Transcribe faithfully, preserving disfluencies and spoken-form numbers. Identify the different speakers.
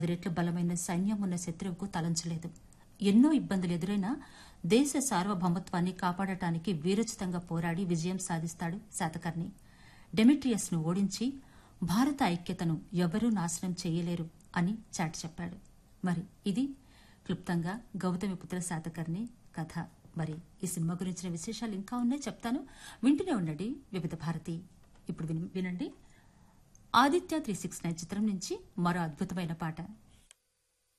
Speaker 1: రెట్ల బలమైన సైన్యం ఉన్న శత్రువుకు తలంచలేదు. ఎన్నో ఇబ్బందులు ఎదురైనా దేశ సార్వభౌమత్వాన్ని కాపాడటానికి వీరోచితంగా పోరాడి విజయం సాధిస్తాడు శాతకర్ణి. డెమిట్రియస్ ను ఓడించి భారత ఐక్యతను ఎవరూ నాశనం చేయలేరు అని చాటి చెప్పాడు. మరి ఇది క్లుప్తంగా గౌతమిపుత్ర శాతకర్ణి కథ. మరి ఈ సినిమా గురించిన విశేషాలు ఇంకా ఉన్నాయి, చెప్తాను. వింటూనే ఉండండి వివిధ భారతి. ఇప్పుడు వినండి ఆదిత్య త్రీ సిక్స్ నైన్ చిత్రం నుంచి మరో అద్భుతమైన పాట.